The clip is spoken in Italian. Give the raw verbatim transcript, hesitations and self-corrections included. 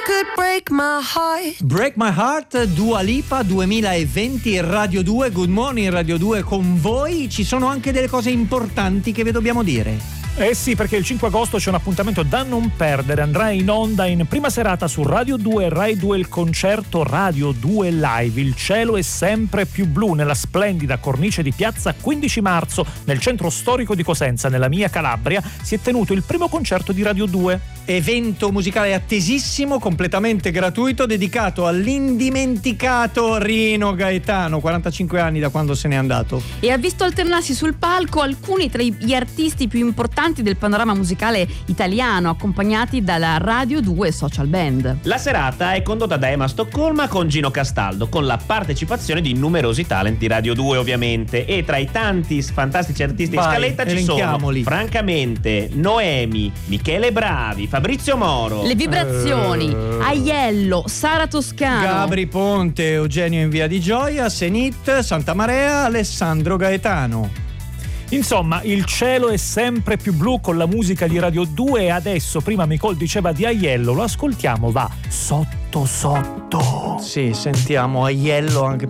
could break my heart. Break My Heart, Dua Lipa duemilaventi, Radio due, Good Morning Radio due con voi. Ci sono anche delle cose importanti che vi dobbiamo dire. Eh sì, perché il cinque agosto c'è un appuntamento da non perdere. Andrà in onda in prima serata su Radio due e Rai due il concerto Radio due Live. Il cielo è sempre più blu, nella splendida cornice di piazza quindici marzo, nel centro storico di Cosenza, nella mia Calabria, si è tenuto il primo concerto di Radio due. Evento musicale attesissimo, completamente gratuito, dedicato all'indimenticato Rino Gaetano, quarantacinque anni da quando se n'è andato. E ha visto alternarsi sul palco alcuni tra gli artisti più importanti del panorama musicale italiano, accompagnati dalla Radio due Social Band. La serata è condotta da Emma Stoccolma con Gino Castaldo, con la partecipazione di numerosi talent di Radio due ovviamente, e tra i tanti fantastici artisti in Vai, scaletta ci sono elenchiamoli. francamente Noemi, Michele Bravi, Fabrizio Moro, Le Vibrazioni, Eh. Aiello, Sara Toscano, Gabri Ponte, Eugenio in Via di Gioia, Senit, Santa Marea, Alessandro Gaetano. Insomma, il cielo è sempre più blu con la musica di Radio due, e adesso, prima Nicole diceva di Aiello, lo ascoltiamo, va sotto sotto. Sì, sentiamo Aiello anche